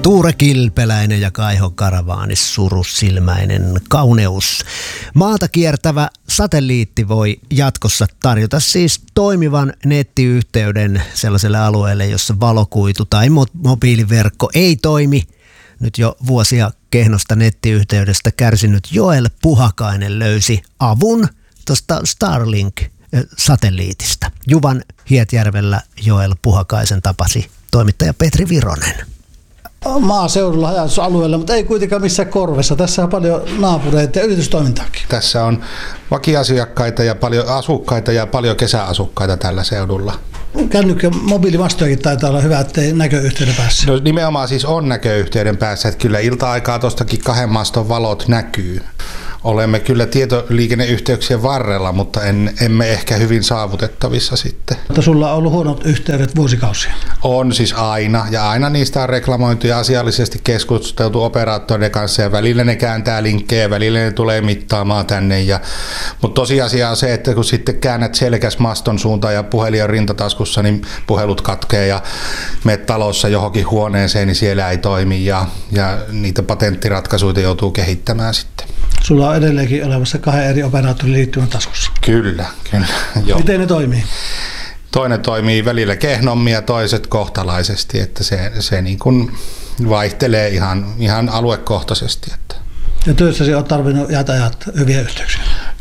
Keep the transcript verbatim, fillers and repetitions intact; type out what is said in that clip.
Tuure Kilpeläinen ja Kaiho Karavaanis, Surusilmäinen kauneus. Maata kiertävä satelliitti voi jatkossa tarjota siis toimivan nettiyhteyden sellaiselle alueelle, jossa valokuitu tai mo- mobiiliverkko ei toimi. Nyt jo vuosia kehnosta nettiyhteydestä kärsinyt Joel Puhakainen löysi avun tuosta Starlink-satelliitista. Juvan Hietjärvellä Joel Puhakaisen tapasi toimittaja Petri Vironen. Maaseudulla, haja-asutusalueella, mutta ei kuitenkaan missään korvessa. Tässä on paljon naapureita ja yritystoimintaakin. Tässä on vakiasiakkaita ja paljon asukkaita ja paljon kesäasukkaita tällä seudulla. Kännykkä mobiilimastojakin taitaa olla hyvä, ettei näköyhteyden päässä. No, nimenomaan siis on näköyhteyden päässä, että kyllä ilta-aikaa tuostakin kahden maston valot näkyy. Olemme kyllä tietoliikenneyhteyksien varrella, mutta en, emme ehkä hyvin saavutettavissa sitten. Mutta sulla on ollut huonot yhteydet vuosikausia. On siis aina, ja aina niistä on reklamoitu ja asiallisesti keskusteltu operaattoreiden kanssa, ja välillä ne kääntää linkkejä, välillä ne tulee mittaamaan tänne. Ja, mutta tosiasia on se, että kun sitten käännät selkäs maston suuntaan ja puhelin on rintataskussa, niin puhelut katkee ja menet talossa johonkin huoneeseen, niin siellä ei toimi, ja, ja niitä patenttiratkaisuja joutuu kehittämään sitten. Sulla on edelleenkin olemassa kahden eri operaattorin liittymän taskussa. Kyllä, kyllä. Jo. Miten ne toimii? Toinen toimii välillä kehnommin ja toiset kohtalaisesti, että se, se niin kuin vaihtelee ihan, ihan aluekohtaisesti. Että. Ja työssäsi olet tarvinnut jäätä ajat hyviä yhteyksiä?